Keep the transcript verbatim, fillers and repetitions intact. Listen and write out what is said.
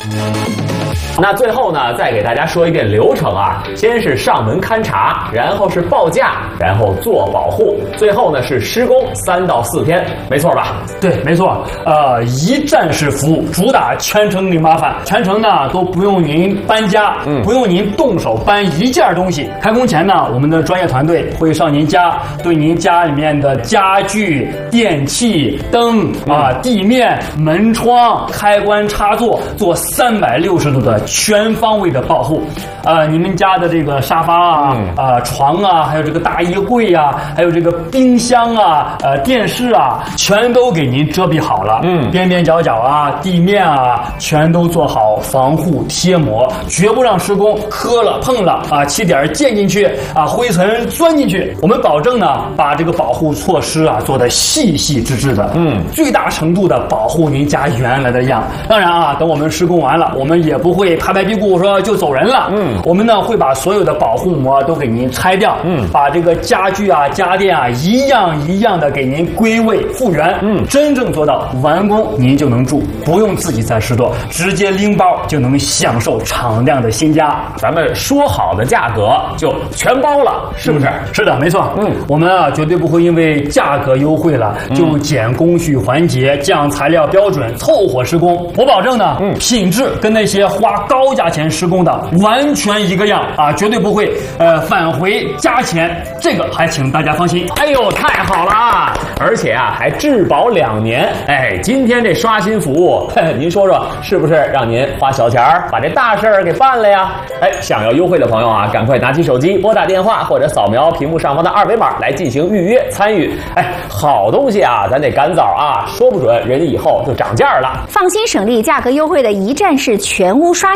那最后呢，再给大家说一遍流程啊，先是上门勘察，然后是报价，然后做保护，最后呢是施工三到四天，没错吧？ 对，没错。呃，一站式服务，主打全程零麻烦，全程呢都不用您搬家，嗯，不用您动手搬一件东西。开工前呢，我们的专业团队会上您家，对您家里面的家具、电器、灯啊、嗯、地面、门窗、开关插座做三百六十度的全方位的保护。呃，你们家的这个沙发啊、嗯、呃床啊，还有这个大衣柜啊，还有这个冰箱啊、呃电视啊，全都给您遮蔽好了。嗯，边边角角啊、地面啊，全都做好防护贴膜，绝不让施工磕了碰了啊，气点溅进去啊，灰尘钻进去。我们保证呢，把这个保护措施啊做得细细致致的，嗯，最大程度的保护您家原来的样。当然啊，等我们施工完了，我们也不会拍拍屁股说就走人了。嗯，我们呢会把所有的保护膜都给您拆掉，嗯，把这个家具啊、家电啊一样一样的给您归位复原，嗯，真正做到完工您就能住，不用自己再拾掇，直接拎包就能享受敞亮的新家。 咱们说好的价格就全包了，是不是？ 嗯、是的，没错。嗯，我们啊绝对不会因为价格优惠了就减工序环节、降材料标准，凑合施工。我保证呢，嗯，品质跟那些花高价钱施工的完全一个样啊，绝对不会呃返回加钱，这个还请大家放心。 哎呦，太好了啊！而且啊还质保两年。哎，今天这刷新服务，您说说是不是让您花小钱儿把这大事儿给办了呀？哎，想要优惠的朋友啊，赶快拿起手机拨打电话或者扫描屏幕上方的二维码来进行预约参与。哎，好东西啊，咱得赶早啊，说不准人以后就涨价了。 放心省力，价格优惠的一站式全屋刷